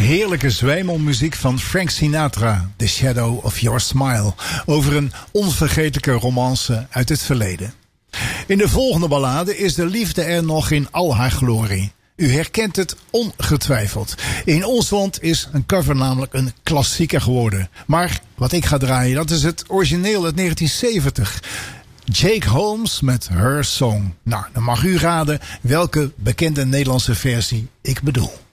heerlijke zwijmelmuziek van Frank Sinatra, The Shadow of Your Smile, over een onvergetelijke romance uit het verleden. In de volgende ballade is de liefde er nog in al haar glorie. U herkent het ongetwijfeld. In ons land is een cover namelijk een klassieker geworden. Maar wat ik ga draaien, dat is het origineel uit 1970. Jake Holmes met Her Song. Nou, dan mag u raden welke bekende Nederlandse versie ik bedoel.